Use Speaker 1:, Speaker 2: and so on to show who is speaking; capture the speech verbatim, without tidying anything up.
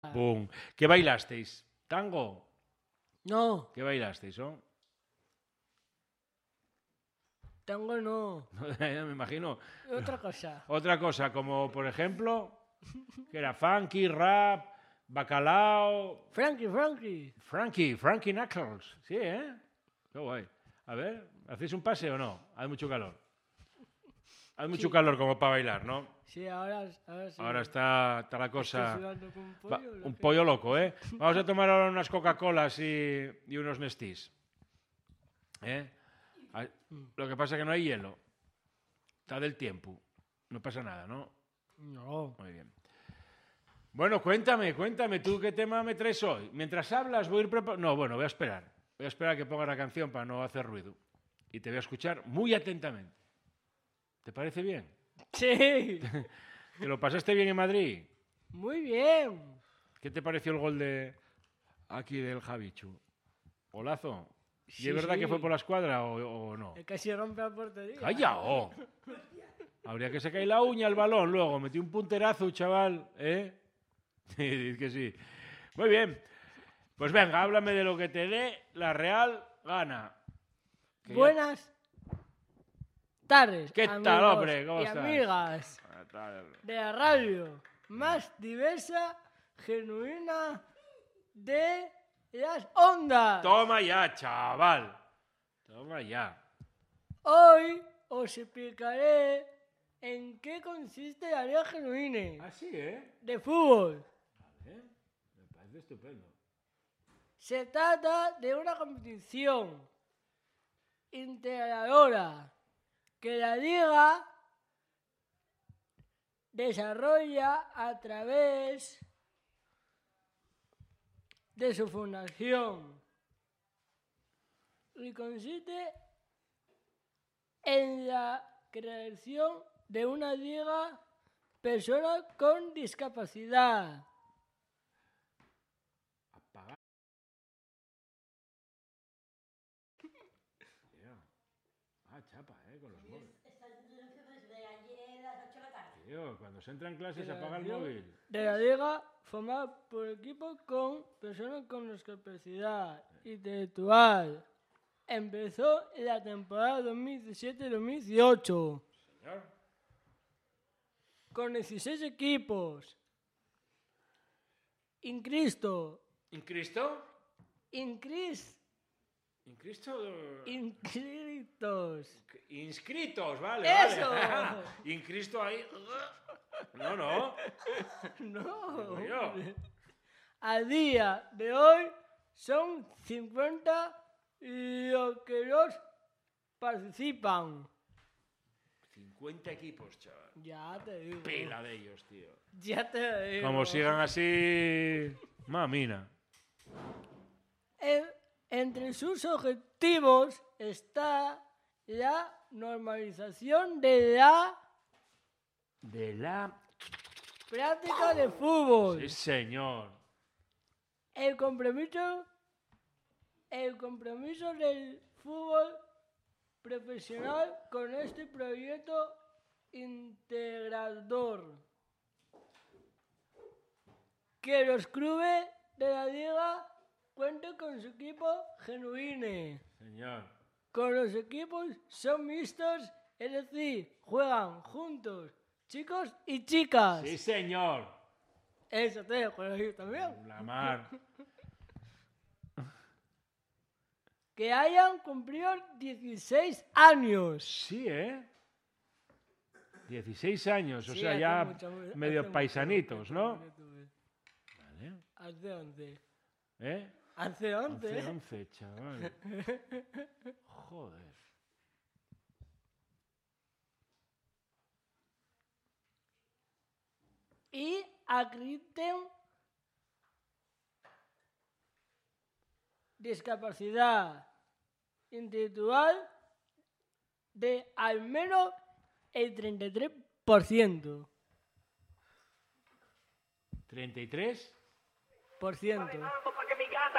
Speaker 1: Boom. ¿Qué bailasteis? ¿Tango?
Speaker 2: No,
Speaker 1: ¿Qué bailasteis, no?
Speaker 2: tango no.
Speaker 1: Me imagino.
Speaker 2: Otra cosa.
Speaker 1: Otra cosa, como por ejemplo, que era funky, rap, bacalao.
Speaker 2: Frankie, Frankie.
Speaker 1: Frankie, Frankie Knuckles. Sí, ¿eh? Qué guay. A ver, ¿hacéis un pase o no? Hay mucho calor. Hay mucho
Speaker 2: Sí.
Speaker 1: calor como para bailar, ¿no?
Speaker 2: Sí, ahora, ahora sí.
Speaker 1: Ahora está, está la
Speaker 2: Estoy
Speaker 1: cosa...
Speaker 2: sudando como un
Speaker 1: Va-
Speaker 2: pollo, lo
Speaker 1: un
Speaker 2: que-
Speaker 1: pollo loco, ¿eh? Vamos a tomar ahora unas Coca-Colas y, y unos Nestís. ¿Eh? Ah, Lo que pasa es que no hay hielo. Está del tiempo. No pasa nada, ¿no?
Speaker 2: No.
Speaker 1: Muy bien. Bueno, cuéntame, cuéntame, ¿tú qué tema me traes hoy? Mientras hablas voy a ir preparando... No, bueno, voy a esperar. Voy a esperar a que ponga la canción para no hacer ruido. Y te voy a escuchar muy atentamente. ¿Te parece bien?
Speaker 2: Sí.
Speaker 1: ¿Te lo pasaste bien en Madrid?
Speaker 2: Muy bien.
Speaker 1: ¿Qué te pareció el gol de aquí del Javichu? ¿Golazo? ¿Y
Speaker 2: Sí,
Speaker 1: es verdad
Speaker 2: sí.
Speaker 1: que fue por la escuadra o, o no?
Speaker 2: Es casi rompe la portería.
Speaker 1: ¡Calla! Habría que sacar la uña al balón luego. Metí un punterazo, chaval. ¿Eh? Sí, que sí. Muy bien. Pues venga, háblame de lo que te dé la Real gana. Que ya-
Speaker 2: Buenas tardes,
Speaker 1: ¿Qué
Speaker 2: amigos
Speaker 1: tal, hombre? ¿Cómo
Speaker 2: y
Speaker 1: estás?
Speaker 2: amigas
Speaker 1: Ah, tal.
Speaker 2: de la radio más diversa, genuina de las ondas.
Speaker 1: Toma ya, chaval. Toma ya.
Speaker 2: Hoy os explicaré en qué consiste la Liga Genuina
Speaker 1: Así, ¿eh?
Speaker 2: de fútbol.
Speaker 1: Vale. Me parece estupendo.
Speaker 2: Se trata de una competición integradora que la Liga desarrolla a través de su fundación y consiste en la creación de una liga personas con discapacidad.
Speaker 1: Apagar. Tío. Ah, chapa, ¿eh? Con los móviles. Tío, cuando se entra en clase se apaga el móvil.
Speaker 2: De la liga formada por equipos con personas con discapacidad intelectual. Empezó en la temporada dos mil diecisiete dos mil dieciocho
Speaker 1: Señor.
Speaker 2: con dieciséis equipos. Incristo,
Speaker 1: ¿En Cristo?
Speaker 2: incris,
Speaker 1: ¿En Cristo?
Speaker 2: inscritos.
Speaker 1: Inscritos, vale,
Speaker 2: ¡Eso!
Speaker 1: vale. ¿En Cristo ahí? No, no.
Speaker 2: No.
Speaker 1: Digo yo.
Speaker 2: A día de hoy son cincuenta los que los participan.
Speaker 1: cincuenta equipos, chaval.
Speaker 2: Ya te digo.
Speaker 1: Pila de ellos, tío.
Speaker 2: Ya te digo.
Speaker 1: Como sigan así... Mamina.
Speaker 2: En- entre sus objetivos está la normalización de la
Speaker 1: De la...
Speaker 2: práctica de fútbol.
Speaker 1: Sí, señor.
Speaker 2: El compromiso, el compromiso del fútbol profesional con este proyecto integrador. Que los clubes de la liga cuenten con su equipo genuino.
Speaker 1: Señor.
Speaker 2: Con los equipos son mixtos, es decir, juegan juntos chicos y chicas.
Speaker 1: Sí, señor.
Speaker 2: Eso te dejo decir también.
Speaker 1: La mar.
Speaker 2: Que hayan cumplido dieciséis años.
Speaker 1: Sí, ¿eh? dieciséis años, o
Speaker 2: Sí,
Speaker 1: sea,
Speaker 2: hace
Speaker 1: ya
Speaker 2: mucho, hace
Speaker 1: medio
Speaker 2: mucho,
Speaker 1: paisanitos,
Speaker 2: hace
Speaker 1: ¿no?
Speaker 2: mucho, tuve.
Speaker 1: Vale.
Speaker 2: Hace once.
Speaker 1: ¿Eh?
Speaker 2: Hace once.
Speaker 1: once, once, chaval. Joder.
Speaker 2: Y acrediten discapacidad intelectual de al menos el treinta y tres por ciento.
Speaker 1: ¿treinta y tres?
Speaker 2: Por ciento.